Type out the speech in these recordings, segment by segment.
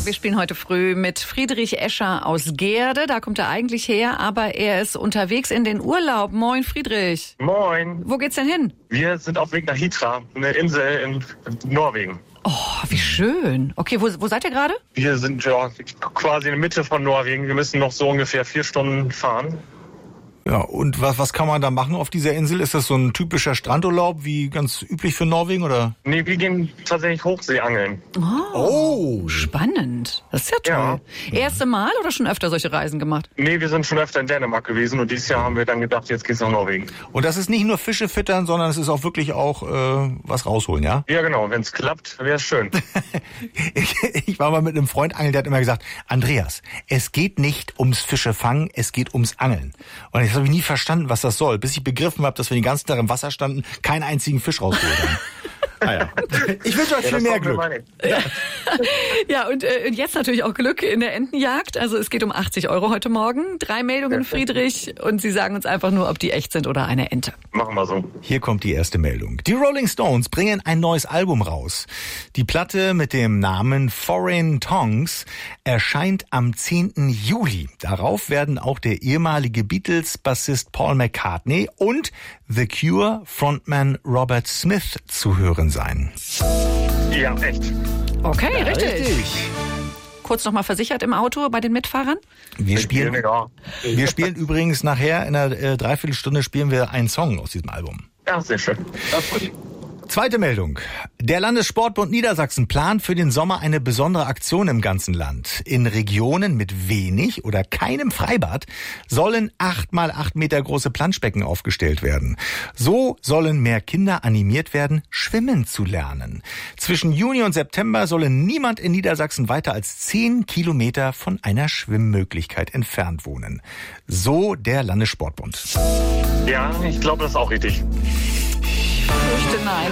Wir spielen heute früh mit Friedrich Escher aus Gehrde. Da kommt er eigentlich her, aber er ist unterwegs in den Urlaub. Moin, Friedrich. Moin. Wo geht's denn hin? Wir sind auf Weg nach Hitra, eine Insel in Norwegen. Oh, wie schön. Okay, wo seid ihr gerade? Wir sind ja quasi in der Mitte von Norwegen. Wir müssen noch so ungefähr 4 Stunden fahren. Ja, und was kann man da machen auf dieser Insel? Ist das so ein typischer Strandurlaub, wie ganz üblich für Norwegen, oder? Nee, wir gehen tatsächlich Hochseeangeln. Oh, spannend. Das ist ja toll. Ja. Erste Mal oder schon öfter solche Reisen gemacht? Nee, wir sind schon öfter in Dänemark gewesen und dieses Jahr haben wir dann gedacht, jetzt geht's nach Norwegen. Und das ist nicht nur Fische füttern, sondern es ist auch wirklich auch was rausholen, ja? Ja, genau. Wenn es klappt, wäre es schön. Ich war mal mit einem Freund angeln, der hat immer gesagt, Andreas, es geht nicht ums Fische fangen, es geht ums Angeln. Und das habe ich nie verstanden, was das soll, bis ich begriffen habe, dass wir den ganzen Tag im Wasser standen, keinen einzigen Fisch rausgeholt haben. Naja. Ich wünsche euch viel mehr Glück. Ja, und jetzt natürlich auch Glück in der Entenjagd. Also es geht um 80 € heute Morgen. 3 Meldungen, Friedrich. Und Sie sagen uns einfach nur, ob die echt sind oder eine Ente. Machen wir so. Hier kommt die erste Meldung. Die Rolling Stones bringen ein neues Album raus. Die Platte mit dem Namen Foreign Tongues erscheint am 10. Juli. Darauf werden auch der ehemalige Beatles-Bassist Paul McCartney und The Cure-Frontman Robert Smith zu hören sein. Ja, echt. Okay, Ja, richtig. Kurz nochmal versichert im Auto bei den Mitfahrern? Wir spielen übrigens nachher in einer Dreiviertelstunde spielen wir einen Song aus diesem Album. Ja, sehr schön. Das freut mich. Zweite Meldung. Der Landessportbund Niedersachsen plant für den Sommer eine besondere Aktion im ganzen Land. In Regionen mit wenig oder keinem Freibad sollen 8x8 Meter große Planschbecken aufgestellt werden. So sollen mehr Kinder animiert werden, schwimmen zu lernen. Zwischen Juni und September solle niemand in Niedersachsen weiter als 10 Kilometer von einer Schwimmmöglichkeit entfernt wohnen. So der Landessportbund. Ja, ich glaube, das ist auch richtig. Fürchte nein.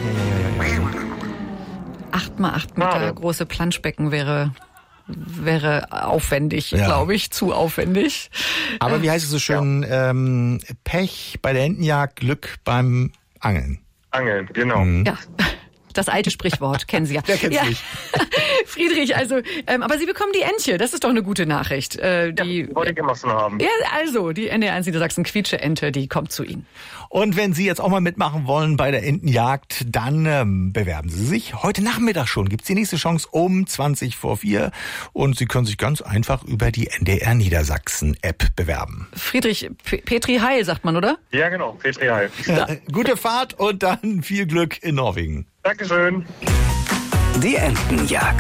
8x8 Meter große Planschbecken wäre aufwendig, glaube ich, zu aufwendig. Aber wie heißt es so schön, Pech bei der Entenjagd, Glück beim Angeln. Angeln, genau. Ja. Das alte Sprichwort, kennen Sie ja. Wer kennt's nicht? Friedrich, also, aber Sie bekommen die Entche, das ist doch eine gute Nachricht. Die wollte ich immer schon haben. Ja, also, die NDR1 Niedersachsen Quietsche-Ente, die kommt zu Ihnen. Und wenn Sie jetzt auch mal mitmachen wollen bei der Entenjagd, dann bewerben Sie sich. Heute Nachmittag schon gibt's die nächste Chance um 4:20 und Sie können sich ganz einfach über die NDR Niedersachsen App bewerben. Friedrich, Petri Heil sagt man, oder? Ja, genau, Petri Heil. Ja, gute Fahrt und dann viel Glück in Norwegen. Dankeschön. Die Entenjagd.